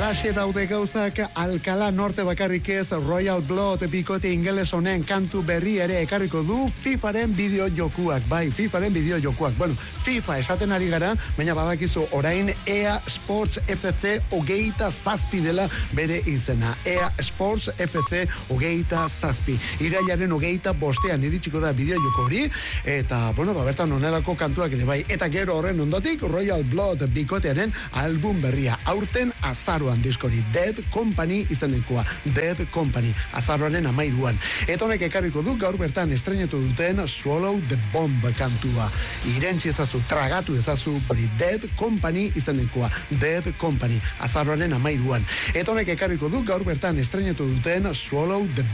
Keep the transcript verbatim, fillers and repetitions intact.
Alaxe daude gauzak Alcalá Norte bakarrik ez, Royal Blood bikote ingeles honen kantu berri ere ekarriko du FIFAren bideo jokuak, bai, FIFAren bideo jokuak. Bueno, FIFA esaten ari gara, baina badakizu orain E A Sports F C hogeita zazpi dela bere izena. E A Sports F C hogeita zazpi. Irailaren hogeita bostean iritsiko da bideo joko hori, eta, bueno, ba, bertan onelako kantuak ere bai. Eta gero horren ondotik, Royal Blood bikotearen album berria. Aurten azaroan diskori, Dead Company izanekoa. Dead Company, azaroaren amairuan. Eta honek ekarriko du gaur bertan estrenatu duten Swallow the Bomb kantua. Irentzi ezazu, tragatu ezazu, hori Dead Company izanekoa. Dead Company, azaroaren amairuan. Eta honek ekarriko du gaur bertan estrenatu duten Swallow the